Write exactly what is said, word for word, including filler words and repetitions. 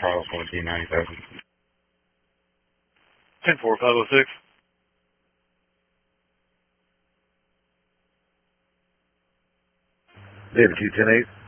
trial seventeen ninety-seven. ten four five oh six. David two ten eight.